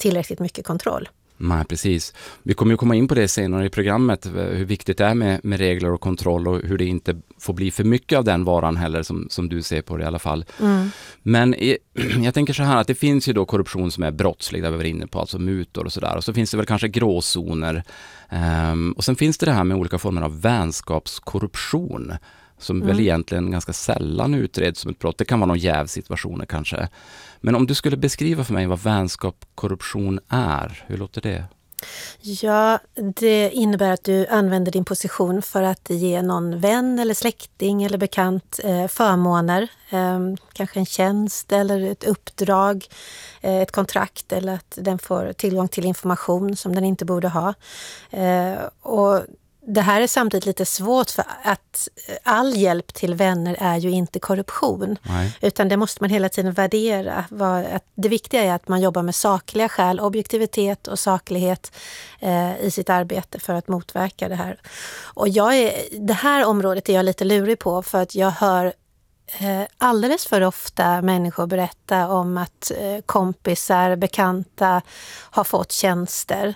tillräckligt mycket kontroll. Nej, precis. Vi kommer ju komma in på det senare i programmet, hur viktigt det är med regler och kontroll och hur det inte får bli för mycket av den varan heller som du ser på det i alla fall. Men jag tänker så här att det finns ju då korruption som är brottslig, där vi var inne på, alltså mutor och sådär. Och så finns det väl kanske gråzoner. Och sen finns det här med olika former av vänskapskorruption som väl egentligen ganska sällan utreds som ett brott. Det kan vara någon jävsituationer kanske. Men om du skulle beskriva för mig vad vänskapskorruption är, hur låter det? Ja, det innebär att du använder din position för att ge någon vän eller släkting eller bekant förmåner. Kanske en tjänst eller ett uppdrag, ett kontrakt, eller att den får tillgång till information som den inte borde ha. Och det här är samtidigt lite svårt, för att all hjälp till vänner är ju inte korruption. Nej. Utan det måste man hela tiden värdera. Det viktiga är att man jobbar med sakliga skäl, objektivitet och saklighet i sitt arbete för att motverka det här. Och det här området är jag lite lurig på, för att jag hör alldeles för ofta människor berätta om att kompisar, bekanta har fått tjänster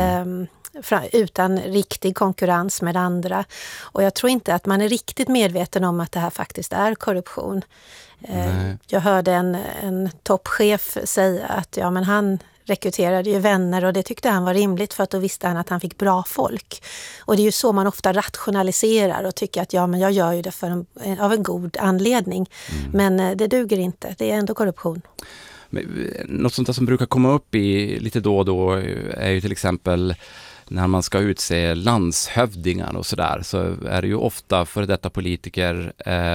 utan riktig konkurrens med andra. Och jag tror inte att man är riktigt medveten om att det här faktiskt är korruption. Jag hörde en toppchef säga att men han rekryterade ju vänner, och det tyckte han var rimligt, för att då visste han att han fick bra folk. Och det är ju så man ofta rationaliserar och tycker att men jag gör ju det av en god anledning. Men det duger inte, det är ändå korruption. Något sånt där som brukar komma upp i lite då och då är ju till exempel när man ska utse landshövdingar och sådär, så är det ju ofta för detta politiker.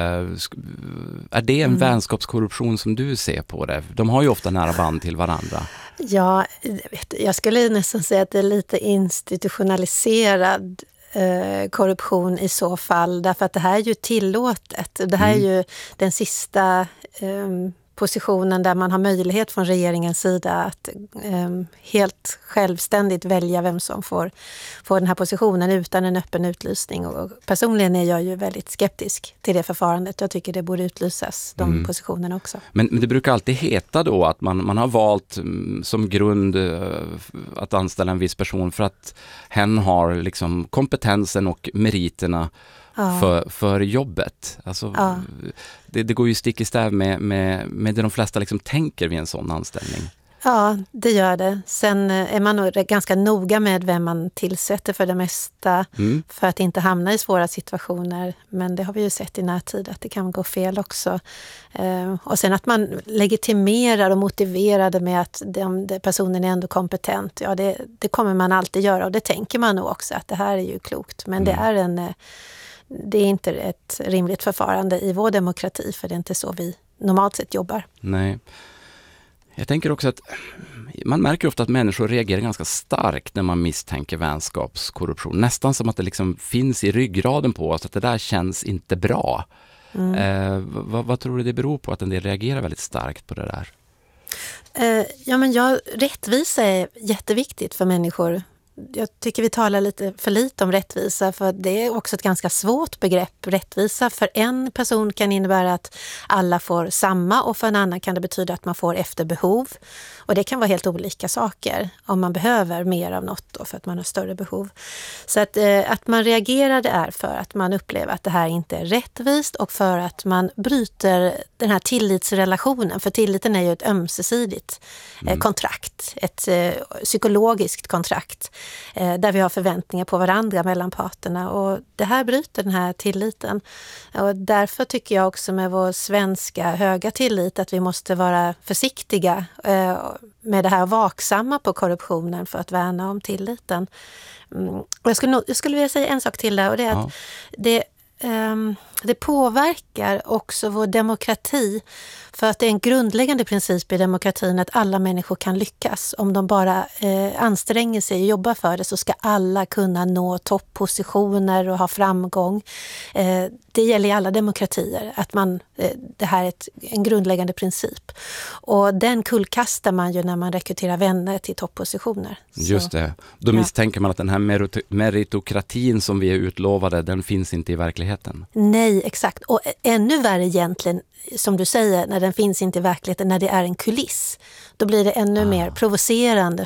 Är det en vänskapskorruption som du ser på det? De har ju ofta nära band till varandra. Ja, jag skulle nästan säga att det är lite institutionaliserad korruption i så fall, därför att det här är ju tillåtet. Det här är ju den sista positionen där man har möjlighet från regeringens sida att helt självständigt välja vem som får den här positionen utan en öppen utlysning. Och personligen är jag ju väldigt skeptisk till det förfarandet. Jag tycker det borde utlysas, de positionerna också. Men det brukar alltid heta då att man har valt som grund att anställa en viss person för att hen har liksom kompetensen och meriterna för jobbet. Alltså, det går ju stick i stäv med det de flesta liksom tänker vid en sån anställning. Ja, det gör det. Sen är man nog ganska noga med vem man tillsätter för det mesta för att inte hamna i svåra situationer. Men det har vi ju sett i närtid att det kan gå fel också. Och sen att man legitimerar och motiverar det med att personen är ändå kompetent. Ja, det kommer man alltid göra, och det tänker man nog också att det här är ju klokt. Men det är inte ett rimligt förfarande i vår demokrati, för det är inte så vi normalt sett jobbar. Nej. Jag tänker också att man märker ofta att människor reagerar ganska starkt när man misstänker vänskapskorruption. Nästan som att det liksom finns i ryggraden på oss att det där känns inte bra. Vad tror du det beror på att en del reagerar väldigt starkt på det där? Rättvisa är jätteviktigt för människor. Jag tycker vi talar lite för lite om rättvisa, för det är också ett ganska svårt begrepp. Rättvisa för en person kan innebära att alla får samma, och för en annan kan det betyda att man får efter behov. Och det kan vara helt olika saker om man behöver mer av något då, för att man har större behov. Så att man reagerar, det är för att man upplever att det här inte är rättvist, och för att man bryter den här tillitsrelationen. För tilliten är ju ett ömsesidigt kontrakt, ett psykologiskt kontrakt där vi har förväntningar på varandra mellan parterna, och det här bryter den här tilliten. Och därför tycker jag också med vår svenska höga tillit att vi måste vara försiktiga med det här, vaksamma på korruptionen för att värna om tilliten. Och jag skulle vilja säga en sak till där, och det är att det påverkar också vår demokrati, för att det är en grundläggande princip i demokratin att alla människor kan lyckas. Om de bara anstränger sig och jobbar för det, så ska alla kunna nå toppositioner och ha framgång. Det gäller i alla demokratier att det här är en grundläggande princip. Och den kullkastar man ju när man rekryterar vänner till toppositioner. Just det. Då misstänker man att den här meritokratin som vi är utlovade, den finns inte i verkligheten. Nej, exakt. Och ännu värre egentligen, som du säger, när den finns inte i verkligheten, när det är en kuliss. Då blir det ännu mer provocerande